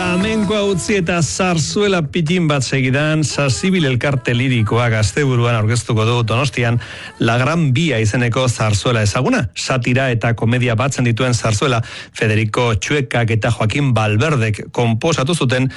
Flamenkoa utzi eta zarzuela pitin bat segidan, Sasibil elkarte lirikoa Gazteburuan aurkeztuko du Donostian La Gran Vía izeneko zarzuela ezaguna. Satira eta komedia batzen dituen zarzuela Federico Txuekak eta Joaquin Valverdek konposatu zuten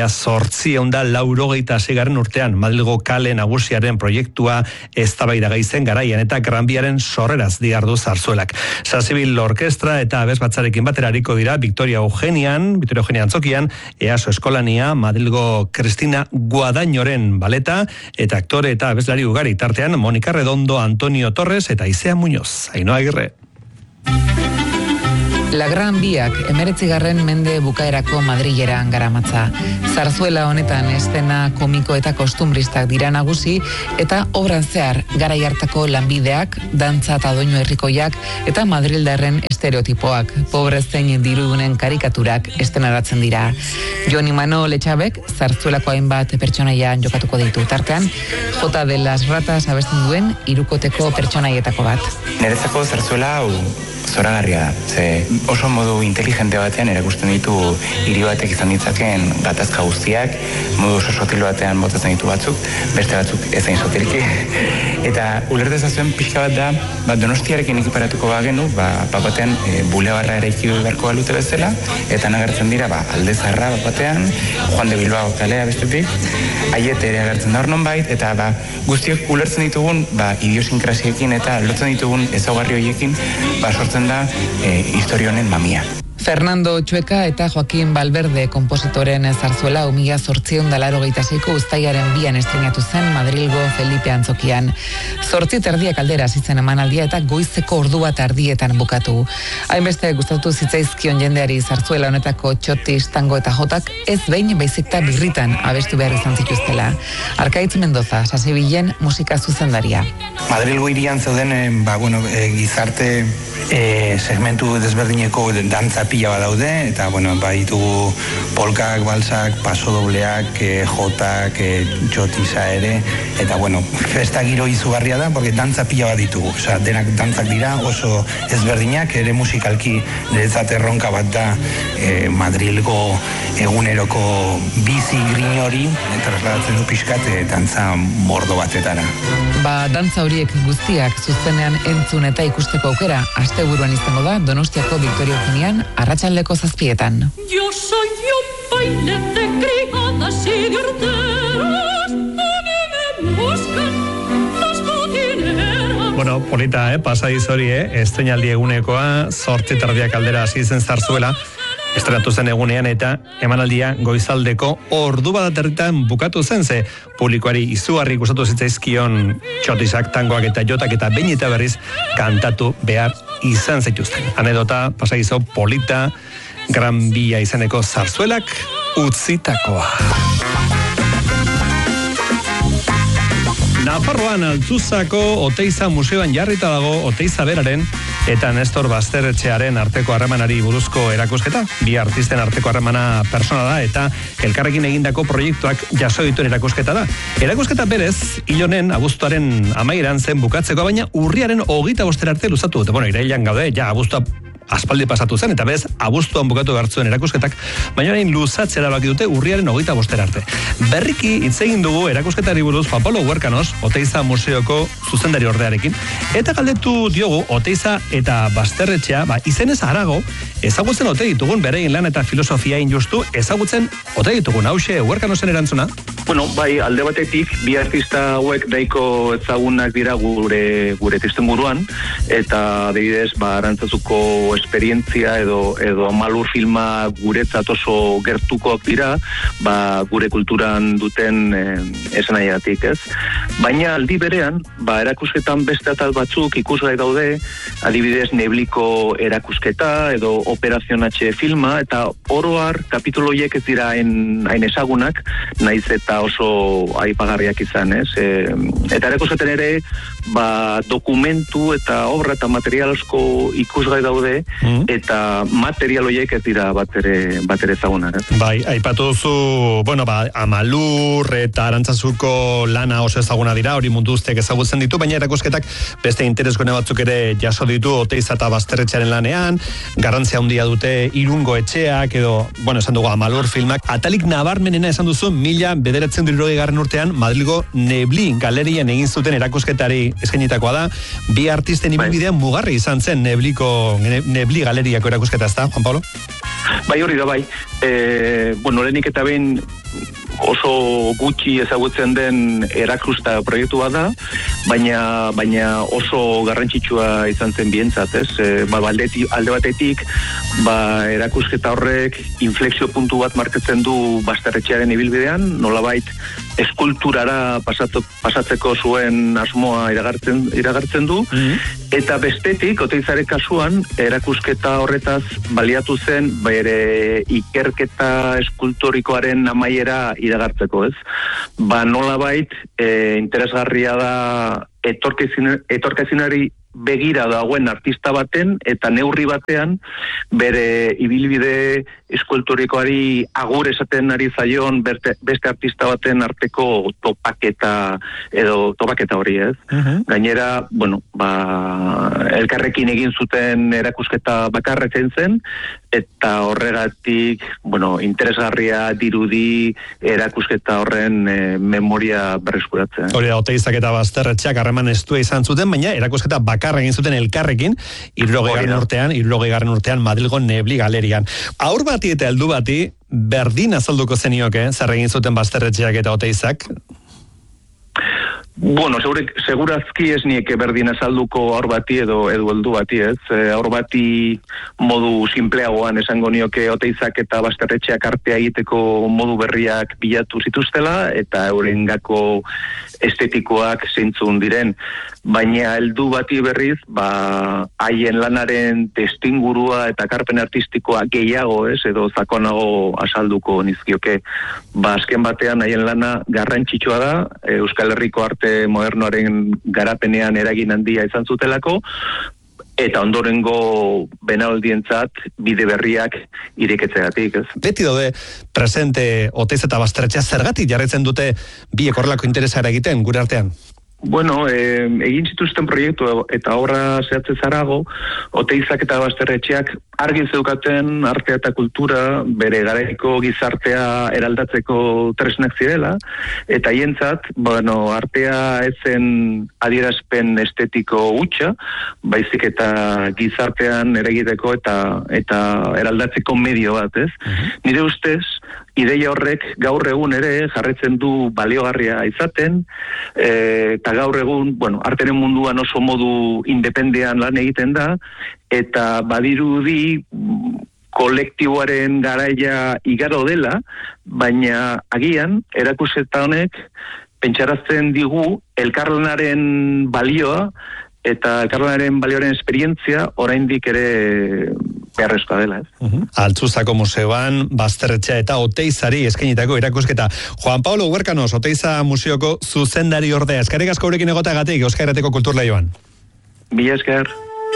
1886 urtean Madrilgo kale nagusiaren proiektua eztabaidagai zen garaian eta Gran Viaren sorreraz dihardu zarzuelak. Sasibil orkestra eta abesbatzarekin batera ariko dira Victoria Eugenian Antzokian, EASO Eskolania, Madrilgo Cristina Guadañoren baleta eta aktore eta abeslari ugari tartean Monika Redondo, Antonio Torres eta Aizea Muñoz. Ainhoa Agirre. La Gran Biak 19. mende bukaerako Madrilera garamatza. Zarzuela honetan estena komiko eta kostumbristak dira nagusi eta obran zehar garai hartako lanbideak, dantza eta doinu herrikoiak eta madrildarren estereotipoak, pobre zein dirudunen karikaturak estenaratzen dira. Jon Imanol Etxabek zarzuelako hainbat pertsonaia jokatuko ditu. Tartean, Jota de las Ratas abesten duen hirukoteko pertsonaietako bat. Niretzako zarzuela hau zoragarria da. Oso modu inteligente batean erakusten ditu hiri batek izan ditzakeen gatazka guztiak, modu oso sotil batean botatzen ditu batzuk, beste batzuk ezain sotilki. Eta ulertezazuen pixka bat da, Donostiarekin ekiparatuko bagenu, batean bulebarra eraiki beharko balute bezala, eta nagertzen dira Alde Zaharra batean, Juan de Bilbao kalea bestetik, Aiete ere agertzen da hor nonbait, eta guztiok ulertzen ditugun idiosinkrasiekin eta lotzen ditugun ezaugarri horiekin sortzen da historia honen mamia. Fernando Txueka eta Joaquin Valverde konpositoren zarzuela 1886ko uztailaren 2an estreinatu zen Madrilgo Felipe Antzokian. 8:30 aldera zitzen emanaldia eta goizeko 1:30 bukatu. Hainbeste gustatu zitzaizkion jendeari zarzuela honetako txotis, tango eta jotak ez behin baizik eta birritan abestu behar izan zituztela. Arkaitz Mendoza, Sasibilen musika zuzendaria. Madrilgo hirian zeuden gizarte segmentu desberdineko dantza pila bat daude, eta ditugu polkak, balsak, paso dobleak, jotak, txotisa ere, eta festa giro izugarria da, porque dantza pila bat ditugu. Osea, denak dantzak dira, oso ezberdinak, ere musikalki niretzat erronka bat da Madrilgo eguneroko bizi grin hori, trasladatzen du pixkat dantza mordo batetara. Dantza horiek guztiak zuzenean entzun eta ikusteko aukera asteburuan izango da Donostiako Victoria Eugenian arratsaldeko 7:00. Yo soy un baile de criadas y de horteras, a mí me buscan las cocineras. Polita, pasadiz hori, estreinaldi egunekoa, 8:30 aldera hasi zen zarzuela, estrenatu zen egunean eta emanaldia goizaldeko 1:00 bukatu zen, ze publikoari izugarri gustatu zitzaizkion txotisak, tangoak eta jotak eta behin eta berriz kantatu behar izan zituzten. Anedota, pasaizo polita, Gran Vía izeneko zarzuelak utzitakoa. Nafarroan Altuzako Oteiza museoan jarrita dago Oteiza beraren eta Nestor Basterretxearen arteko harremanari buruzko erakusketa. Bi artisten arteko harremana personala eta elkarrekin egindako proiektuak jaso dituen erakusketa da. Erakusketa berez, ilonen abuztuaren amaieran zen bukatzeko, baina urriaren 25 arte luzatu dute. Irailean gaude, abuztua aspaldi pasatu zen, eta bez, abuztuan bukatu hartzuen erakusketak, baina orain luzatzera erabaki dute urriaren 25 arte. Berriki hitz egin dugu erakusketari buruz Juan Pablo Huerkanos, Oteiza museoko zuzendari ordearekin, eta galdetu diogu Oteiza eta Basterretxea, izenez harago, ezagutzen ote ditugun bereien lan eta filosofia injustu, ezagutzen ote ditugun. Hauxe Huerkanosen erantzuna? Alde batetik, bi artista hauek daiko ezagunak dira gure testuinguruan, eta adibidez, Arantzazuko esperientzia edo Malur filma guretzat oso gertukoak dira, gure kulturan duten esanaiatik, ez? Baina aldi berean, erakusketan beste atal batzuk ikusgai daude, adibidez Nebliko erakusketa edo Operación H filma, eta oroar kapitulo horiek ez dira hain ezagunak, naiz eta oso aipagarriak izan, ez? Eta erakusketen ere, dokumentu eta obra eta material asko ikusgai daude, eta material horiek ez dira batere ezagunak. Bai, aipatu duzu, Amalur eta Arantzazuko lana oso ezaguna dira, hori mundu guztiak ezagutzen ditu, baina erakusketak beste interesgune batzuk ere jaso ditu Oteiza eta Basterretxearen lanean, garrantzia handia dute Irungo etxeak, edo, esan dugu Amalur filmak. Atalik nabarmenena esan duzu, 1960 urtean Madrilgo Nebli galerian egin zuten erakusketari eskainitakoa da. Bi artisten ibilbidean mugarri izan zen Nebli galeriako erakusketa, ezta, Juan Pablo? Bai, hori da, bai. Lehenik eta behin oso gutxi ezagutzen den erakusta proiektua da, baina oso garrantzitsua izan zen bientzat, ez? Alde batetik, erakusketa horrek inflexio puntu bat markatzen du Basterretxearen ibilbidean, nolabait eskulturara pasatzeko zuen asmoa iragartzen du, eta bestetik, Oteizaren kasuan, erakusketa horretaz baliatu zen bere ikerketa eskultorikoaren amaiera iragartzeko, ez? Nolabait interesgarria da etorkizunari begira dagoen artista baten eta neurri batean bere ibilbide eskulturikoari agur esaten ari zaion beste artista baten arteko topaketa hori, ez? Gainera, elkarrekin egin zuten erakusketa bakarra zen, eta horregatik, interesgarria dirudi erakusketa horren memoria berreskuratzen. Hori da, Oteizak eta Basterretxeak harreman estua izan zuten, baina erakusketa bakarra egin zuten elkarrekin, 70. urtean Madrilgo Nebli galerian. Aur bati eta heldu bati, berdin azalduko zenioke, zer egin zuten Basterretxeak eta Oteizak? Segurazki ez nieke berdin azalduko aur bati edo heldu bati, ez? Aur bati modu simpleagoan esango nioke Oteizak eta Basterretxeak artea egiteko modu berriak bilatu zituztela, eta eurengako estetikoak zeintzun diren. Baina heldu bati berriz, haien lanaren testingurua eta karpen artistikoa gehiago, ez? Edo zakonago azalduko nizkioke. Azken batean haien lana garrantzitsua da, Euskal Herriko arte modernoaren garapenean eragin handia izan zutelako, eta ondorengo benaldientzat bide berriak ireketzeagatik, ez? Beti daude presente Oteiza eta Basterretxea, zergatik jarraitzen dute biek horrelako interesara egiten gure artean? Egin zituzten proiektu eta obra zehatzez arago, Oteizak eta Basterretxeak argi zeukaten artea eta kultura bere garaiko gizartea eraldatzeko tresnak zirela, eta hientzat, artea ezen adierazpen estetiko hutsa, baizik eta gizartean eragiteko eta eraldatzeko medio bat, ez? Nire ustez, ideia horrek gaur egun ere jarraitzen du baliogarria izaten, eta gaur egun, arteren munduan oso modu independentean lan egiten da, eta badirudi kolektiboaren garaia igaro dela, baina agian erakusketa honek pentsarazten digu elkarlanaren balioa eta elkarlanaren balioaren esperientzia oraindik ere beharrezkoa dela, ez? Altzuzako museoan Basterretxea eta Oteizari eskainitako erakusketa. Juan Pablo Huerkanos, Oteiza museoko zuzendari ordea. Eskerrik asko gurekin egoteagatik Euskal Herriako kulturleioan. Mila esker.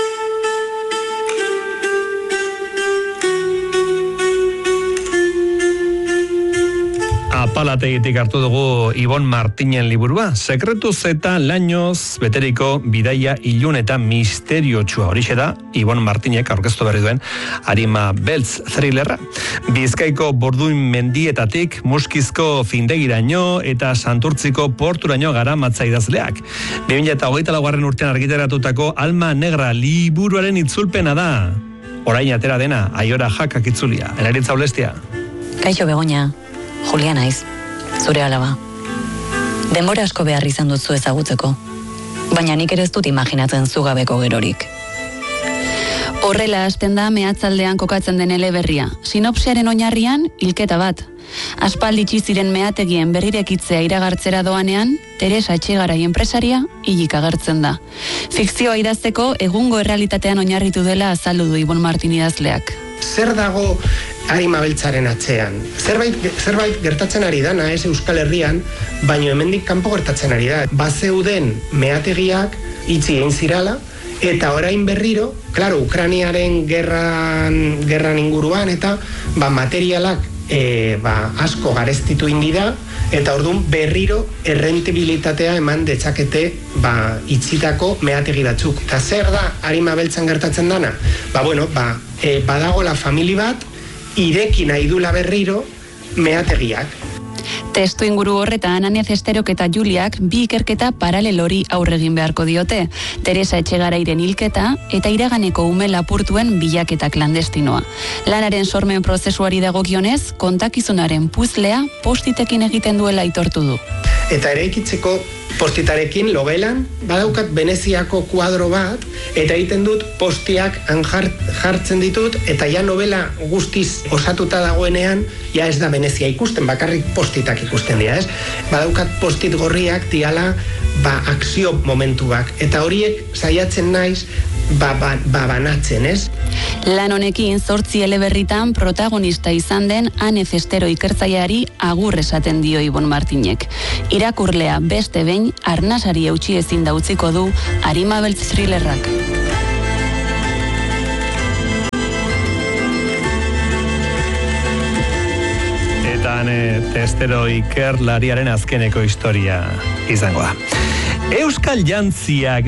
Apalategitik hartu dugu Ibon Martinen liburua, sekretuz eta lainoz beteriko bidaia ilun eta misteriotsua. Horixe da Ibon Martinek aurkeztu berri duen Arima Beltz thrillerra. Bizkaiko Borduin mendietatik Muskizko findegiraino eta Santurtziko porturaino garamatza idazleak. 2024 urtean argitaratutako Alma Negra liburuaren itzulpena da. Orain atera dena, Aiora Jakak itzulia. Eraritza Olestia. Kaixo Begoña. Julia naiz, zure alaba. Denbora asko behar izan duzu ezagutzeko, baina nik ere ez dut imaginatzen zugabeko gerorik. Horrela hasten da mehatzaldean kokatzen den eleberria. Sinopsiaren oinarrian hilketa bat. Aspaldi ziren mehategien berrirekitzea iragartzera doanean, Teresa Etxegarai enpresaria hilik agertzen da. Fikzioa idazteko egungo errealitatean oinarritu dela azaldu du Ibon Martin idazleak. zer dago arima beltzaren atzean. Zerbait gertatzen ari dana, ez Euskal Herrian, baino hemendik kanpo gertatzen ari da. Bazeuden meategiak itxi egin zirala, eta orain berriro, claro, Ukrainiaren gerran inguruan, eta materialak asko garestitu indira, eta orduan berriro errentibilitatea eman detzakete itxitako meategi batzuk. Eta zer da arima beltzan gertatzen dana? Badago la famili bat, ireki nahi dula berriro meategiak. Testu inguru horretan, Ania Zesterok eta Juliak bi ikerketa paralelori aurregin beharko diote. Teresa Etxegarairen hilketa eta iraganeko ume lapurtuen bilaketa klandestinoa. Lanaren sormen prozesuari dagokionez, kontakizunaren puzlea postitekin egiten duela aitortu du. Eta eraikitzeko postitarekin logelan, badaukat Veneziako kuadro bat, eta egiten dut postiak jartzen ditut, eta ja novela guztiz osatuta dagoenean, ja ez da Venezia ikusten, bakarrik postitak ikusten dira, ez? Badaukat postit gorriak diala, akzio momentuak, eta horiek saiatzen naiz, banatzen, ez? Lan honekin 8 eleberritan protagonista izan den Ane Zestero ikertzaileari agur esaten dio Ibon Martinek. Irakurlea beste behin arnasari eutsi ezin da utziko du arima beltz thrillerrak. Eta Ane Zestero ikerlariaren azkeneko historia izango da. Euskal jantziak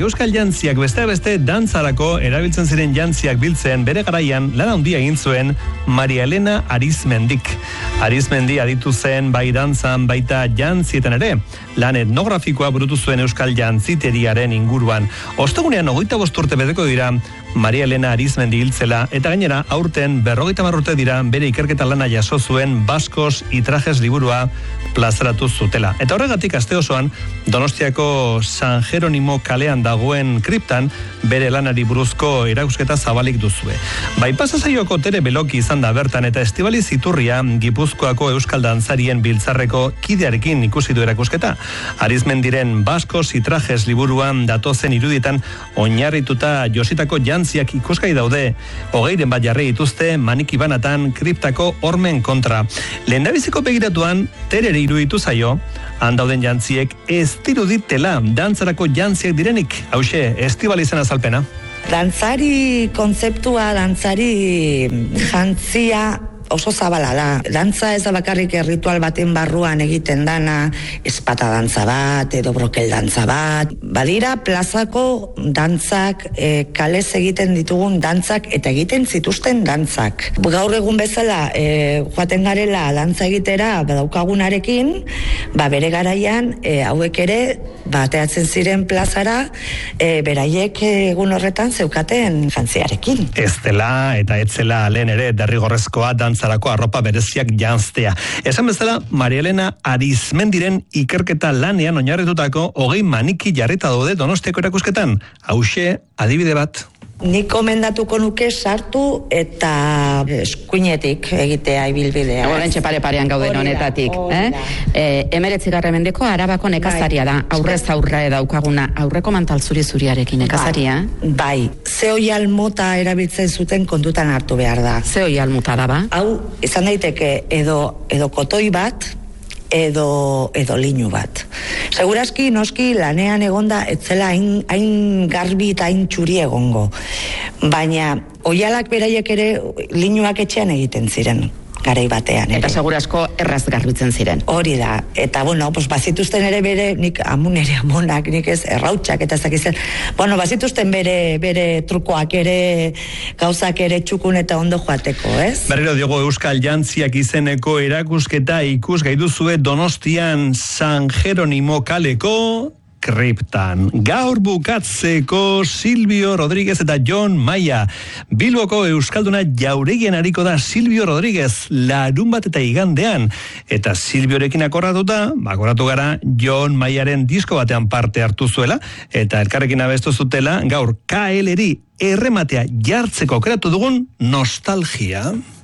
beste dantzarako erabiltzen ziren jantziak biltzen bere garaian lan handia egin zuen Maria Elena Arizmendik. Arizmendi aditu zen bai dantzan baita jantzietan ere. Lan etnografikoa burutu zuen Euskal jantziteriaren inguruan. Ostegunean 25 urte beteko dira Maria Elena Arizmendi hiltzela eta gainera aurten 50 urte dira bere ikerketa lana jaso zuen Baskos y Trajes liburua plazaratu zutela. Eta horregatik aste osoan Donostiako San Jeronimo kalean dagoen kriptan bere lanari buruzko erakusketa zabalik duzue. Bai pasasaioko Tere Beloki izan da bertan eta Estibaliz Iturria Gipuzkoako Euskal Dantzarien biltzarreko kidearekin ikusi du erakusketa. Arizmendiren Baskos y Trajes liburuan datozen irudietan oinarrituta jositako jantziak ikusgai daude. 20 bat jarri dituzte maniki banatan kriptako hormen kontra. Lehendabiziko begiratuan Tereri iruditu zaio, handauden jantziek ez diruditela dantzarako jantziak direnik. Hauxe, Estibalizen azalpena. Dantzari kontzeptua, dantzari jantzia oso zabala da. Dantza ez da bakarrik ritual baten barruan egiten dana, espata dantza bat, edo brokel dantza bat. Badira plazako dantzak, kalez egiten ditugun dantzak eta egiten zituzten dantzak. Gaur egun bezala, joaten garela dantza egitera badaukagunarekin, bere garaian, hauek ere, bateatzen ziren plazara, beraiek egun horretan zeukaten jantziarekin. Ez dela eta etzela lehen ere derrigorrezkoa dantzarako arropa bereziak janztea. Esan bezala, Maria Elena Arizmendiren ikerketa lanean oinarritutako 20 maniki jarrita daude Donostiako erakusketan. Hauxe, adibide bat. Nik komendatuko nuke sartu eta eskuinetik egitea ibilbidea. Horrentxe pare-parean gauden honetatik. 19. mendeko Arabako nekazaria da, aurrez aurre daukaguna, aurreko mantal zuri-zuriarekin nekazaria. Bai, ze oial mota erabiltzen zuten kontutan hartu behar da. Ze oial mota da ba? Hau, izan daiteke edo kotoi bat, edo linu bat. Segurazki, noski, lanean egonda, etzela hain garbi eta hain txuri egongo. Baina, oialak beraiek ere linuak etxean egiten ziren. Garai batean ere. Eta segurazko erraz garbitzen ziren. Hori da. Eta, bazituzten ere bere, nik amonak, nik ez errautsak eta zakizen. Bazituzten bere trukoak ere, gauzak ere txukun eta ondo joateko, ez? Berriro diogo Euskal Jantziak izeneko erakusketa ikusgai duzue Donostian San Jeronimo kaleko kriptan. Gaur bukatzeko Silvio Rodríguez eta Jon Maia. Bilboko Euskalduna jauregien ariko da Silvio Rodríguez larunbat eta igandean. Eta Silviorekin akordatu gara Jon Maiaren disko batean parte hartu zuela eta elkarrekin abestu zutela gaur KL-eri errematea jartzeko aukeratu dugun nostalgia.